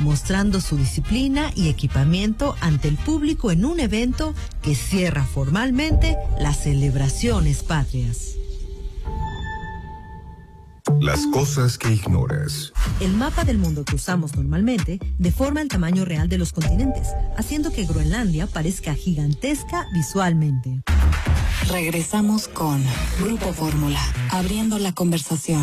mostrando su disciplina y equipamiento ante el público en un evento que cierra formalmente las celebraciones patrias. Las cosas que ignoras. El mapa del mundo que usamos normalmente deforma el tamaño real de los continentes, haciendo que Groenlandia parezca gigantesca visualmente. Regresamos con Grupo Fórmula, abriendo la conversación.